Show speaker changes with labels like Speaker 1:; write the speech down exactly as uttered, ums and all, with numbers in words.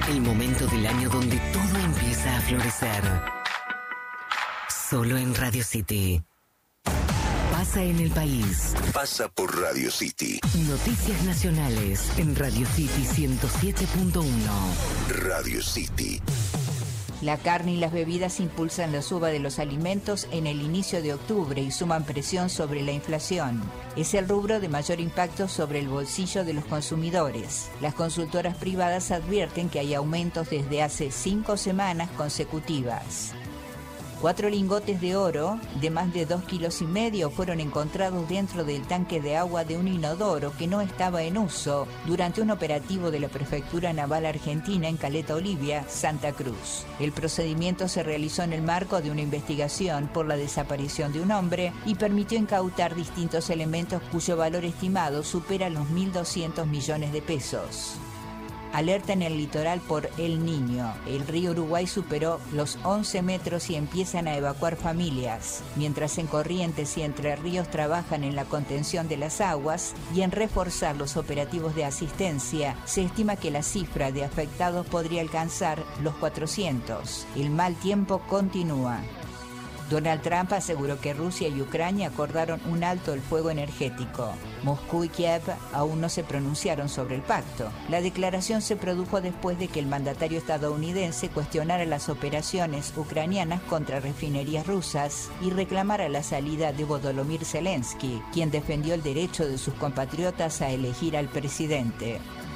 Speaker 1: El momento del año donde todo empieza a florecer. Solo en Radio City. Pasa en el país.
Speaker 2: Pasa por Radio City.
Speaker 1: Noticias nacionales en Radio City ciento siete punto uno.
Speaker 2: Radio City.
Speaker 3: La carne y las bebidas impulsan la suba de los alimentos en el inicio de octubre y suman presión sobre la inflación. Es el rubro de mayor impacto sobre el bolsillo de los consumidores. Las consultoras privadas advierten que hay aumentos desde hace cinco semanas consecutivas. Cuatro lingotes de oro de más de dos kilos y medio fueron encontrados dentro del tanque de agua de un inodoro que no estaba en uso durante un operativo de la Prefectura Naval Argentina en Caleta Olivia, Santa Cruz. El procedimiento se realizó en el marco de una investigación por la desaparición de un hombre y permitió incautar distintos elementos cuyo valor estimado supera los mil doscientos millones de pesos. Alerta en el litoral por El Niño. El río Uruguay superó los once metros y empiezan a evacuar familias. Mientras en Corrientes y Entre Ríos trabajan en la contención de las aguas y en reforzar los operativos de asistencia, se estima que la cifra de afectados podría alcanzar los cuatrocientos. El mal tiempo continúa. Donald Trump aseguró que Rusia y Ucrania acordaron un alto el fuego energético. Moscú y Kiev aún no se pronunciaron sobre el pacto. La declaración se produjo después de que el mandatario estadounidense cuestionara las operaciones ucranianas contra refinerías rusas y reclamara la salida de Volodymyr Zelensky, quien defendió el derecho de sus compatriotas a elegir al presidente.